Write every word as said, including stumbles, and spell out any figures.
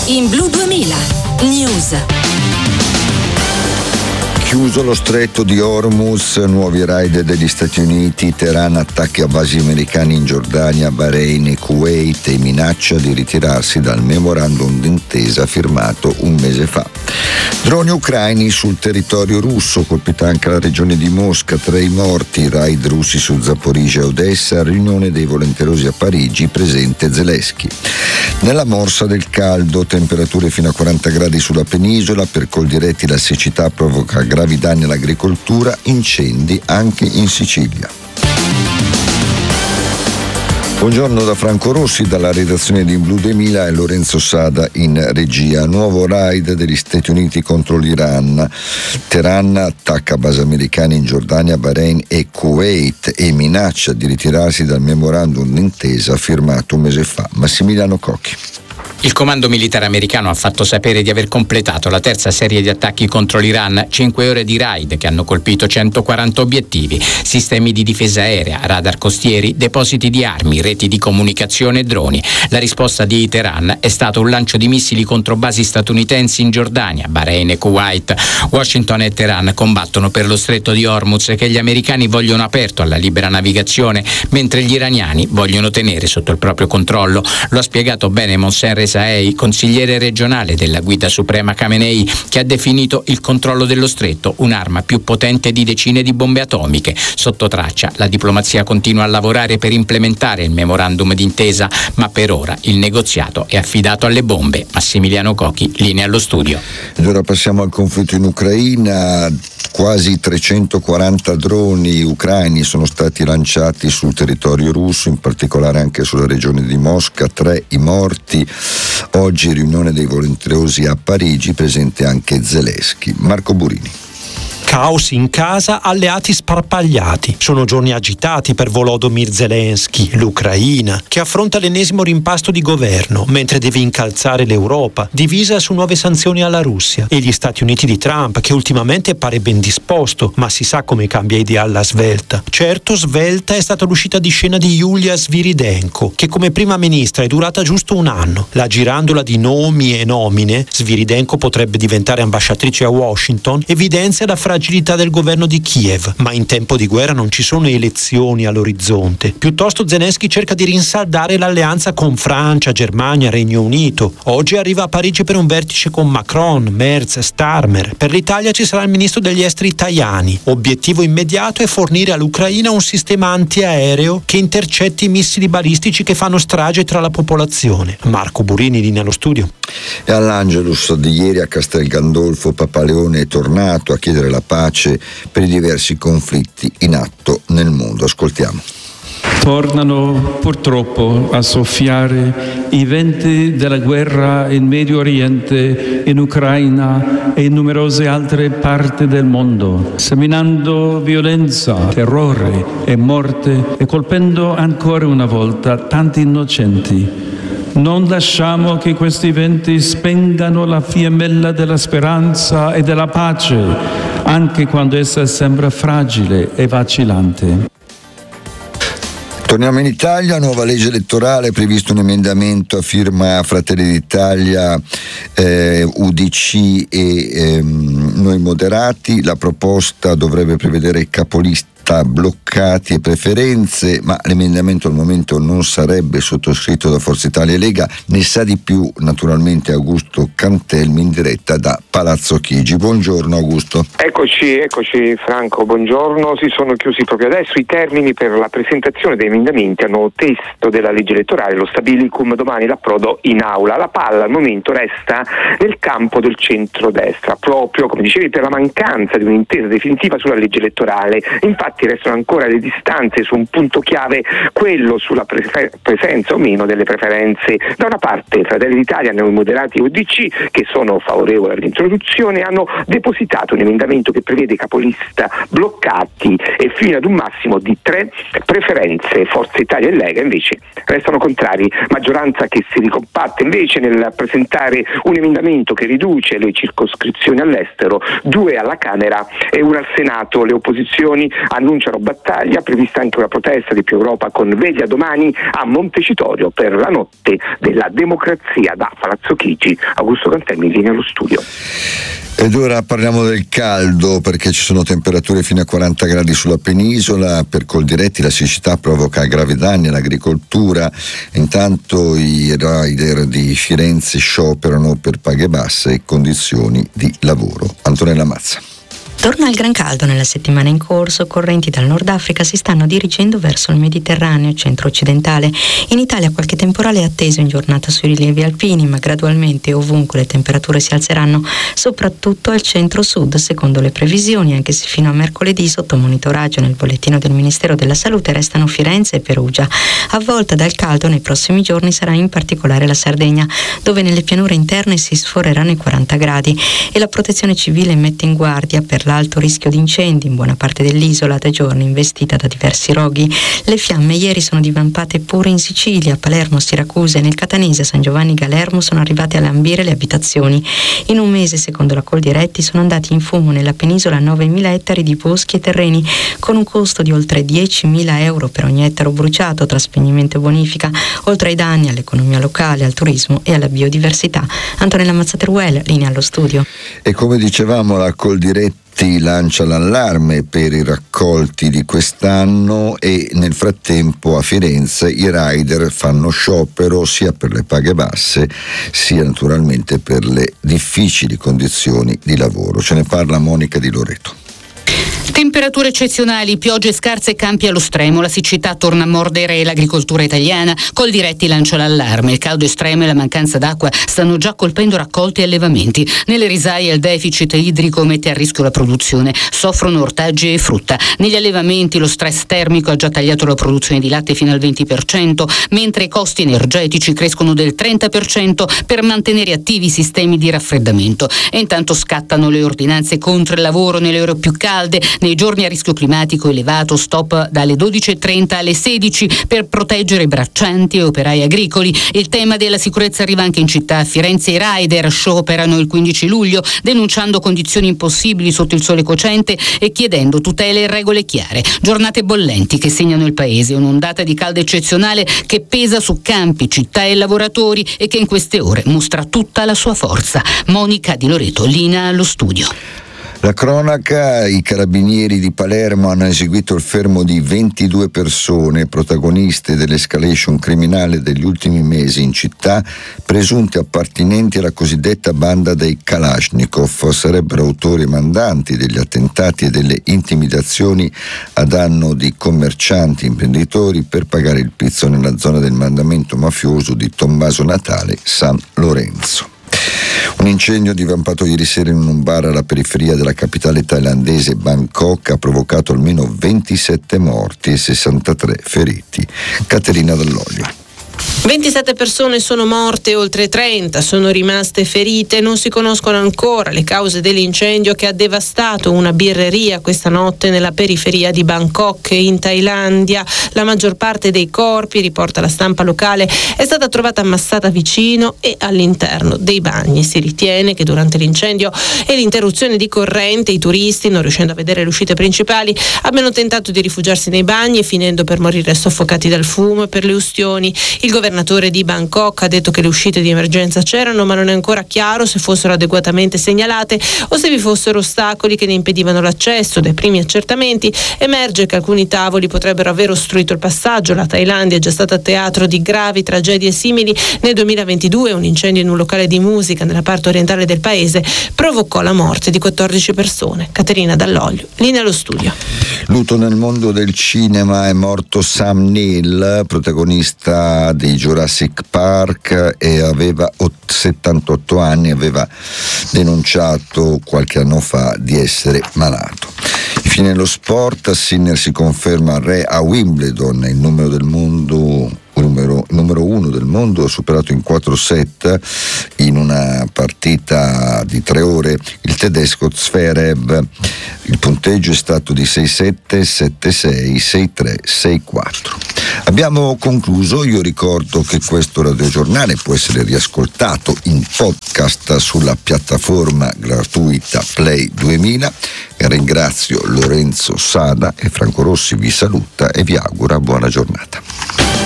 In Blu duemila News. Chiuso lo stretto di Hormuz, nuovi raid degli Stati Uniti, Teheran attacchi a basi americani in Giordania, Bahrain e Kuwait e minaccia di ritirarsi dal memorandum d'intesa firmato un mese fa. Droni ucraini sul territorio russo, colpita anche la regione di Mosca, tre i morti, raid russi su Zaporizhzhia e Odessa, riunione dei volenterosi a Parigi, presente Zelensky. Nella morsa del caldo, temperature fino a quaranta gradi sulla penisola, per Coldiretti la siccità provoca gravi danni all'agricoltura, incendi anche in Sicilia. Buongiorno da Franco Rossi, dalla redazione di In Blu duemila e Lorenzo Sada in regia. Nuovo raid degli Stati Uniti contro l'Iran. Teheran attacca basi americane in Giordania, Bahrain e Kuwait e minaccia di ritirarsi dal memorandum d'intesa firmato un mese fa. Massimiliano Cocchi. Il comando militare americano ha fatto sapere di aver completato la terza serie di attacchi contro l'Iran, cinque ore di raid che hanno colpito centoquaranta obiettivi, sistemi di difesa aerea, radar costieri, depositi di armi, reti di comunicazione e droni. La risposta di Teheran è stato un lancio di missili contro basi statunitensi in Giordania, Bahrain e Kuwait. Washington e Teheran combattono per lo stretto di Hormuz, che gli americani vogliono aperto alla libera navigazione, mentre gli iraniani vogliono tenere sotto il proprio controllo. Lo ha spiegato bene Mohsen Rezaei, consigliere regionale della guida suprema Khamenei, che ha definito il controllo dello stretto un'arma più potente di decine di bombe atomiche. Sotto traccia, la diplomazia continua a lavorare per implementare il memorandum d'intesa, ma per ora il negoziato è affidato alle bombe. Massimiliano Cocchi, linea allo studio. Ed ora passiamo al conflitto in Ucraina. Quasi trecentoquaranta droni ucraini sono stati lanciati sul territorio russo, in particolare anche sulla regione di Mosca, tre i morti. Oggi riunione dei volenterosi a Parigi, presente anche Zelensky. Marco Burini. Caos in casa, alleati sparpagliati. Sono giorni agitati per Volodymyr Zelensky, l'Ucraina, che affronta l'ennesimo rimpasto di governo, mentre deve incalzare l'Europa, divisa su nuove sanzioni alla Russia, e gli Stati Uniti di Trump, che ultimamente pare ben disposto, ma si sa come cambia idea alla svelta. Certo, svelta è stata l'uscita di scena di Yulia Sviridenko, che come prima ministra è durata giusto un anno. La girandola di nomi e nomine, Sviridenko potrebbe diventare ambasciatrice a Washington, evidenzia la fragilità del governo di Kiev, ma in tempo di guerra non ci sono elezioni all'orizzonte. Piuttosto Zelensky cerca di rinsaldare l'alleanza con Francia, Germania, Regno Unito. Oggi arriva a Parigi per un vertice con Macron, Merz, Starmer. Per l'Italia ci sarà il ministro degli esteri Tajani. Obiettivo immediato è fornire all'Ucraina un sistema antiaereo che intercetti i missili balistici che fanno strage tra la popolazione. Marco Burini, linea allo studio. E all'Angelus di ieri a Castel Gandolfo Papa Leone è tornato a chiedere la pace per i diversi conflitti in atto nel mondo. Ascoltiamo. Tornano purtroppo a soffiare i venti della guerra in Medio Oriente, in Ucraina e in numerose altre parti del mondo, seminando violenza, terrore e morte e colpendo ancora una volta tanti innocenti. Non lasciamo che questi venti spengano la fiammella della speranza e della pace, anche quando essa sembra fragile e vacillante. Torniamo in Italia, nuova legge elettorale, è previsto un emendamento a firma Fratelli d'Italia, eh, U D C e ehm, Noi Moderati. La proposta dovrebbe prevedere capolisti bloccati e preferenze, ma l'emendamento al momento non sarebbe sottoscritto da Forza Italia e Lega. Ne sa di più naturalmente Augusto Cantelmi in diretta da Palazzo Chigi. Buongiorno Augusto. Eccoci, eccoci Franco, buongiorno. Si sono chiusi proprio adesso i termini per la presentazione dei emendamenti al nuovo testo della legge elettorale, lo stabilicum, domani l'approdo in aula. La palla al momento resta nel campo del centrodestra, proprio come dicevi per la mancanza di un'intesa definitiva sulla legge elettorale. Infatti restano ancora le distanze su un punto chiave, quello sulla prefer- presenza o meno delle preferenze. Da una parte Fratelli d'Italia, Noi Moderati e U D C, che sono favorevoli all'introduzione, hanno depositato un emendamento che prevede capolista bloccati e fino ad un massimo di tre preferenze. Forza Italia e Lega invece restano contrari, maggioranza che si ricompatta invece nel presentare un emendamento che riduce le circoscrizioni all'estero, due alla Camera e una al Senato. Le opposizioni hanno annunciano battaglia, prevista anche una protesta di Più Europa con veglia domani a Montecitorio per la notte della democrazia. Da Palazzo Chigi, Augusto Cantelmi in linea allo studio. Ed ora parliamo del caldo, perché ci sono temperature fino a quaranta gradi sulla penisola. Per Coldiretti la siccità provoca gravi danni all'agricoltura. Intanto i rider di Firenze scioperano per paghe basse e condizioni di lavoro. Antonella Mazza. Torna il gran caldo nella settimana in corso, correnti dal Nord Africa si stanno dirigendo verso il Mediterraneo centro-occidentale. In Italia qualche temporale è atteso in giornata sui rilievi alpini, ma gradualmente ovunque le temperature si alzeranno, soprattutto al centro-sud, secondo le previsioni, anche se fino a mercoledì sotto monitoraggio nel bollettino del Ministero della Salute restano Firenze e Perugia. Avvolta dal caldo nei prossimi giorni sarà in particolare la Sardegna, dove nelle pianure interne si sforeranno i quaranta gradi, e la Protezione Civile mette in guardia per l'alto rischio di incendi in buona parte dell'isola, da giorni investita da diversi roghi. Le fiamme ieri sono divampate pure in Sicilia, Palermo, Siracusa e nel catanese San Giovanni Galermo sono arrivate a lambire le abitazioni. In un mese, secondo la Coldiretti, sono andati in fumo nella penisola novemila ettari di boschi e terreni, con un costo di oltre diecimila euro per ogni ettaro bruciato tra spegnimento e bonifica, oltre ai danni all'economia locale, al turismo e alla biodiversità. Antonella Mazzateruel, linea allo studio. E come dicevamo, la Coldiretti lancia l'allarme per i raccolti di quest'anno, e nel frattempo a Firenze i rider fanno sciopero sia per le paghe basse sia naturalmente per le difficili condizioni di lavoro. Ce ne parla Monica Di Loreto. Temperature eccezionali, piogge scarse e campi allo stremo, la siccità torna a mordere l'agricoltura italiana. Coldiretti lancia l'allarme, il caldo estremo e la mancanza d'acqua stanno già colpendo raccolti e allevamenti. Nelle risaie il deficit idrico mette a rischio la produzione, soffrono ortaggi e frutta. Negli allevamenti lo stress termico ha già tagliato la produzione di latte fino al venti per cento, mentre i costi energetici crescono del trenta per cento per mantenere attivi i sistemi di raffreddamento. E intanto scattano le ordinanze contro il lavoro nelle ore più calde. Nei giorni a rischio climatico elevato, stop dalle dodici e trenta alle sedici per proteggere braccianti e operai agricoli. Il tema della sicurezza arriva anche in città. A Firenze i rider scioperano il quindici luglio, denunciando condizioni impossibili sotto il sole cocente e chiedendo tutele e regole chiare. Giornate bollenti che segnano il paese, un'ondata di caldo eccezionale che pesa su campi, città e lavoratori e che in queste ore mostra tutta la sua forza. Monica Di Loreto, linea allo studio. La cronaca: i carabinieri di Palermo hanno eseguito il fermo di ventidue persone, protagoniste dell'escalation criminale degli ultimi mesi in città, presunte appartenenti alla cosiddetta banda dei Kalashnikov. Sarebbero autori e mandanti degli attentati e delle intimidazioni a danno di commercianti e imprenditori per pagare il pizzo nella zona del mandamento mafioso di Tommaso Natale San Lorenzo. Un incendio divampato ieri sera in un bar alla periferia della capitale thailandese Bangkok ha provocato almeno ventisette morti e sessantatré feriti. Caterina Dall'Olio. ventisette persone sono morte, oltre trenta sono rimaste ferite. Non si conoscono ancora le cause dell'incendio che ha devastato una birreria questa notte nella periferia di Bangkok in Thailandia. La maggior parte dei corpi, riporta la stampa locale, è stata trovata ammassata vicino e all'interno dei bagni. Si ritiene che durante l'incendio e l'interruzione di corrente i turisti, non riuscendo a vedere le uscite principali, abbiano tentato di rifugiarsi nei bagni, finendo per morire soffocati dal fumo e per le ustioni. Il governatore di Bangkok ha detto che le uscite di emergenza c'erano, ma non è ancora chiaro se fossero adeguatamente segnalate o se vi fossero ostacoli che ne impedivano l'accesso. Dai primi accertamenti emerge che alcuni tavoli potrebbero aver ostruito il passaggio. La Thailandia è già stata teatro di gravi tragedie simili. Nel duemilaventidue un incendio in un locale di musica nella parte orientale del paese provocò la morte di quattordici persone. Caterina Dall'Olio, linea allo studio. Lutto nel mondo del cinema, è morto Sam Neill, protagonista di Jurassic Park, e aveva settantotto anni, aveva denunciato qualche anno fa di essere malato. Infine lo sport: Sinner si conferma re a Wimbledon, il numero del mondo numero, numero uno del mondo, ha superato in quattro set in una partita di tre ore il tedesco Zverev. Il punteggio è stato di sei sette, sette sei, sei tre, sei quattro. Abbiamo concluso. Io ricordo che questo radiogiornale può essere riascoltato in podcast sulla piattaforma gratuita Play duemila. E ringrazio Lorenzo Sada e Franco Rossi vi saluta e vi augura buona giornata.